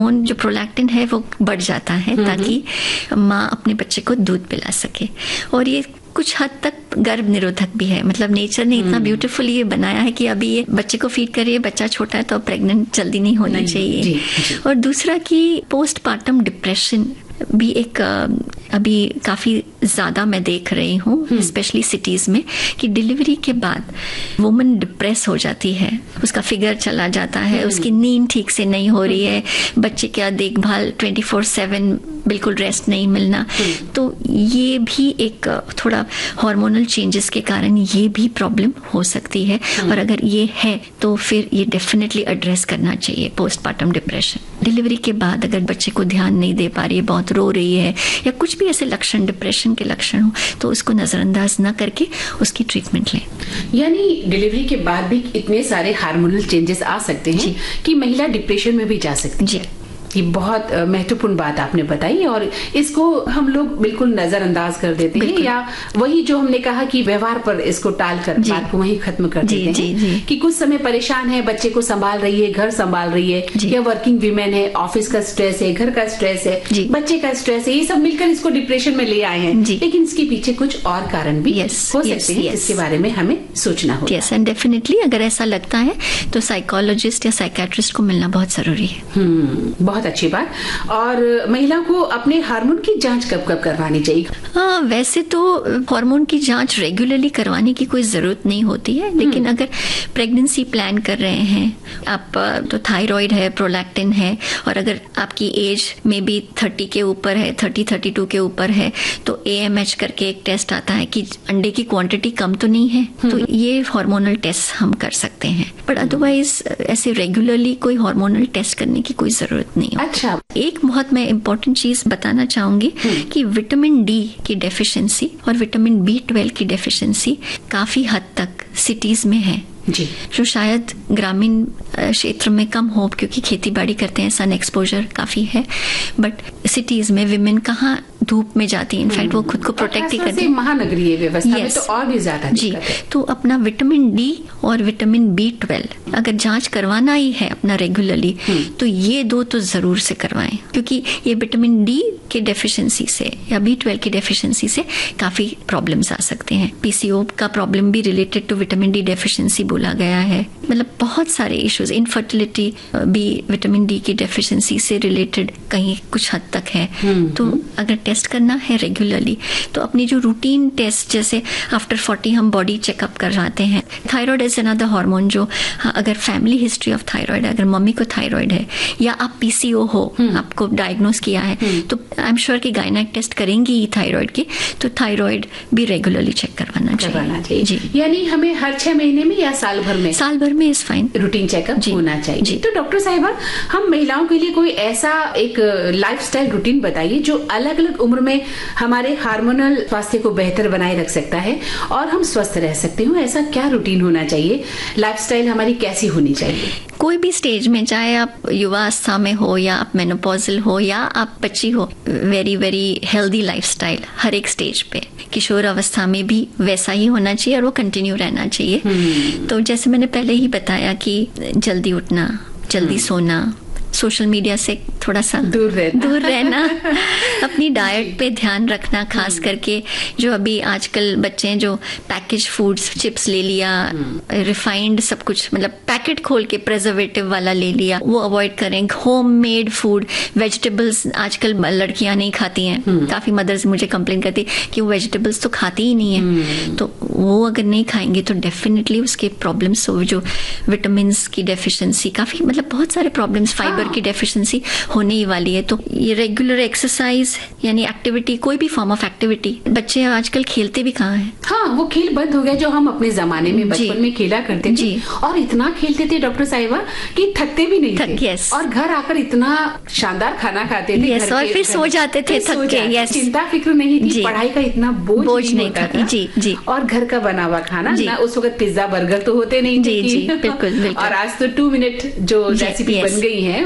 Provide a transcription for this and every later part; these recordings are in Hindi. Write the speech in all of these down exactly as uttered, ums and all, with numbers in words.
हार्मोन जो प्रोलैक्टिन है वो बढ़ जाता है ताकि माँ अपने बच्चे को दूध पिला सके। और ये कुछ हद तक गर्भ निरोधक भी है, मतलब नेचर ने इतना ब्यूटीफुल ये बनाया है कि अभी ये बच्चे को फीड करिए, बच्चा छोटा है तो प्रेग्नेंट जल्दी नहीं होना नहीं, चाहिए। जी, जी। और दूसरा कि पोस्टपार्टम डिप्रेशन भी एक अभी काफी ज्यादा मैं देख रही हूँ, स्पेशली सिटीज में, कि डिलीवरी के बाद वुमन डिप्रेस हो जाती है, उसका फिगर चला जाता है, उसकी नींद ठीक से नहीं हो रही है, बच्चे का देखभाल ट्वेंटी फोर सेवन बिल्कुल रेस्ट नहीं मिलना। तो ये भी एक थोड़ा हार्मोनल चेंजेस के कारण ये भी प्रॉब्लम हो सकती है। और अगर ये है तो फिर ये डेफिनेटली एड्रेस करना चाहिए पोस्टपार्टम डिप्रेशन। डिलीवरी के बाद अगर बच्चे को ध्यान नहीं दे पा रही है, बहुत रो रही है, या कुछ भी ऐसे लक्षण डिप्रेशन के लक्षण हो, तो उसको नजरअंदाज न करके उसकी ट्रीटमेंट लें। यानी डिलीवरी के बाद भी इतने सारे हार्मोनल चेंजेस आ सकते हैं कि महिला डिप्रेशन में भी जा सकती है। ये बहुत महत्वपूर्ण बात आपने बताई, और इसको हम लोग बिल्कुल नजरअंदाज कर देते हैं, या वही जो हमने कहा कि व्यवहार पर इसको टाल कर बात को वहीं खत्म कर देते हैं। जी, जी। कि कुछ समय परेशान है, बच्चे को संभाल रही है, घर संभाल रही है, या वर्किंग वीमेन है, ऑफिस का स्ट्रेस है, घर का स्ट्रेस है, बच्चे का स्ट्रेस है, ये सब मिलकर इसको डिप्रेशन में ले आए हैं। लेकिन इसके पीछे कुछ और कारण भी हो सकते हैं, इसके बारे में हमें सोचना होगा। यस, एंड डेफिनेटली अगर ऐसा लगता है तो साइकोलॉजिस्ट या साइकियाट्रिस्ट को मिलना बहुत जरूरी है। बहुत अच्छी बात। और महिला को अपने हार्मोन की जांच कब कब करवानी चाहिए? हाँ, वैसे तो हार्मोन की जांच रेगुलरली करवाने की कोई जरूरत नहीं होती है, लेकिन अगर प्रेगनेंसी प्लान कर रहे हैं आप, तो थायराइड है, प्रोलैक्टिन है, और अगर आपकी एज में भी थर्टी के ऊपर है, थर्टी थर्टी टू के ऊपर है, तो ए एम एच करके एक टेस्ट आता है कि अंडे की क्वांटिटी कम तो नहीं है, तो ये हार्मोनल टेस्ट हम कर सकते हैं। बट अदरवाइज ऐसे रेगुलरली कोई हार्मोनल टेस्ट करने की कोई जरूरत नहीं है। अच्छा, एक बहुत मैं इम्पोर्टेंट चीज बताना चाहूंगी कि विटामिन डी की डेफिशिएंसी और विटामिन बी ट्वेल्व की डेफिशिएंसी काफी हद तक सिटीज में है जी, जो शायद ग्रामीण क्षेत्र में कम हो, क्योंकि खेती बाड़ी करते हैं, सन एक्सपोजर काफी है। बट सिटीज में विमेन कहाँ धूप में जाती है, इनफैक्ट वो खुद को प्रोटेक्ट ही करती है। महानगरीय व्यवस्था yes. में तो और भी ज्यादा जी। तो अपना विटामिन डी और विटामिन बी ट्वेल्व अगर जांच करवाना ही है अपना रेगुलरली, तो ये दो तो जरूर से करवाएं, क्योंकि ये विटामिन डी के डेफिशिएंसी से या बी ट्वेल्व की डेफिशिएंसी से काफी प्रॉब्लम्स आ सकते हैं। पीसीओ का प्रॉब्लम भी related to vitamin D deficiency बोला गया है। मतलब बहुत सारे इश्यूज, इनफर्टिलिटी भी विटामिन डी की डेफिशिएंसी से रिलेटेड कहीं कुछ हद तक है। तो अगर टेस्ट करना है रेगुलरली, तो अपनी जो रूटीन टेस्ट, जैसे आफ्टर फोर्टी हम बॉडी चेकअप करवाते हैं। थायराइड इज अनदर हार्मोन जो, अगर फैमिली हिस्ट्री ऑफ थायराइड, अगर मम्मी को थायराइड है या आप पीसीओ हो, आपको डायग्नोस किया है, तो आई एम श्योर कि गायनेक टेस्ट करेंगी ही थायराइड की, तो थायराइड भी रेगुलरली चेक करवाना चाहिए। जी, यानी हमें हर छह महीने में या साल भर में? साल भर में इज फाइन, रूटीन चेकअप होना चाहिए। तो डॉक्टर साहिबा, हम महिलाओं के लिए कोई ऐसा एक लाइफस्टाइल रूटीन बताइए जो अलग अलग उम्र में हमारे हार्मोनल स्वास्थ्य को बेहतर बनाए रख सकता है और हम स्वस्थ रह सकते हो। ऐसा क्या रूटीन होना चाहिए? लाइफस्टाइल हमारी कैसी होनी चाहिए? कोई भी स्टेज में, चाहे आप युवावस्था में हो या आप मेनोपॉजल हो या आप बच्ची हो, वेरी वेरी हेल्दी लाइफस्टाइल हर एक स्टेज पे, किशोर अवस्था में भी वैसा ही होना चाहिए और वो कंटिन्यू रहना चाहिए। तो जैसे मैंने पहले ही बताया कि जल्दी उठना, जल्दी सोना, सोशल मीडिया से थोड़ा सा दूर रहना, दूर रहना अपनी डाइट पे ध्यान रखना, खास करके जो अभी आजकल बच्चे हैं जो पैकेज फूड्स, चिप्स ले लिया, रिफाइंड सब कुछ, मतलब पैकेट खोल के प्रिजर्वेटिव वाला ले लिया, वो अवॉइड करें। होम मेड फूड, वेजिटेबल्स आजकल लड़कियां नहीं खाती हैं, काफी मदर्स मुझे कंप्लेन करती कि वो वेजिटेबल्स तो खाती ही नहीं है, तो वो अगर नहीं खाएंगे तो डेफिनेटली उसके प्रॉब्लम्स, जो विटामिन की डेफिशिएंसी, काफी मतलब बहुत सारे प्रॉब्लम्स, फाइबर की डेफिशिएंसी होने ही वाली है। तो ये रेगुलर एक्सरसाइज यानी एक्टिविटी, कोई भी फॉर्म ऑफ एक्टिविटी, बच्चे आजकल खेलते भी कहाँ हैं? हाँ, वो खेल बंद हो गया जो हम अपने जमाने में बचपन में खेला करते थे, और इतना खेलते थे डॉक्टर साहिबा कि थकते भी नहीं थक, थे। यस। और घर आकर इतना शानदार खाना खाते थे, यस, और फिर सो जाते थे थक के। यस, चिंता फिक्र नहीं थी, पढ़ाई का इतना बोझ, बोझ नहीं होता था। जी जी। और घर का बना हुआ खाना ना, उस वक्त पिज्जा बर्गर तो होते नहीं थे। जी जी, बिल्कुल बिल्कुल। और आज तो टू मिनट जो रेसिपी बन गई है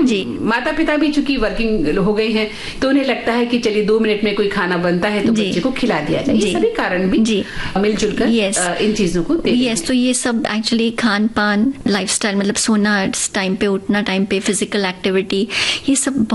माता पिता भी चूंकि वर्किंग हो गए हैं तो उन्हें लगता है कि चलिए दो मिनट में कोई खाना बनता है तो बच्चे को खिला दिया जाए। ये सभी कारण भी मिलजुल कर इन चीजों को यस तो ये सब एक्चुअली खान पान, लाइफस्टाइल, मतलब सोना टाइम पे, उठना टाइम पे, फिजिकल एक्टिविटी, ये सब